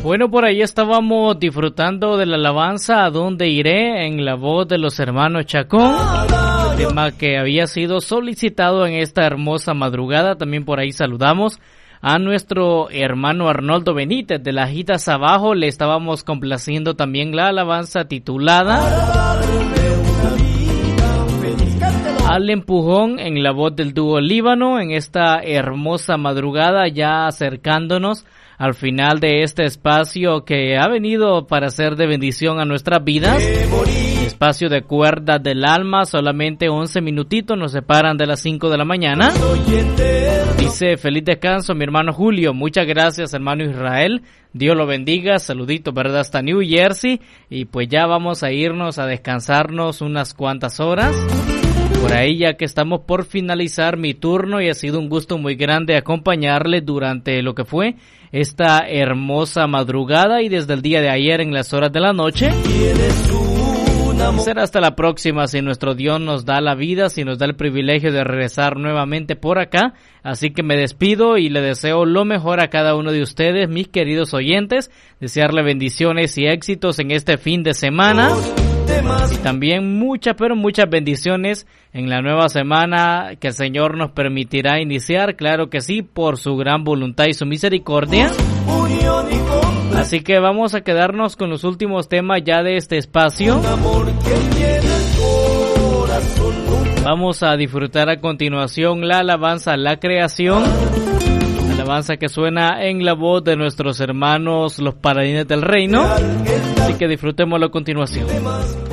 Bueno, por ahí estábamos disfrutando de la alabanza "A dónde iré" en la voz de los hermanos Chacón, tema que había sido solicitado en esta hermosa madrugada. También por ahí saludamos a nuestro hermano Arnoldo Benítez de Las Gitas Abajo. Le estábamos complaciendo también la alabanza titulada "Al empujón" en la voz del dúo Líbano, en esta hermosa madrugada, ya acercándonos al final de este espacio que ha venido para ser de bendición a nuestras vidas. Espacio de Cuerdas del Alma, solamente 11 minutitos nos separan de las 5 de la mañana. Dice: feliz descanso, mi hermano Julio. Muchas gracias, hermano Israel. Dios lo bendiga. Saluditos, ¿verdad? Hasta New Jersey. Y pues ya vamos a irnos a descansarnos unas cuantas horas. Por ahí, ya que estamos por finalizar mi turno, y ha sido un gusto muy grande acompañarle durante lo que fue esta hermosa madrugada y desde el día de ayer en las horas de la noche. Será hasta la próxima, si nuestro Dios nos da la vida, si nos da el privilegio de regresar nuevamente por acá. Así que me despido y le deseo lo mejor a cada uno de ustedes, mis queridos oyentes. Desearle bendiciones y éxitos en este fin de semana. Y también muchas, pero muchas bendiciones en la nueva semana que el Señor nos permitirá iniciar, claro que sí, por su gran voluntad y su misericordia. Así que vamos a quedarnos con los últimos temas ya de este espacio. Vamos a disfrutar a continuación la alabanza "La Creación", alabanza que suena en la voz de nuestros hermanos los Paladines del Reino. Así que disfrutémoslo a continuación.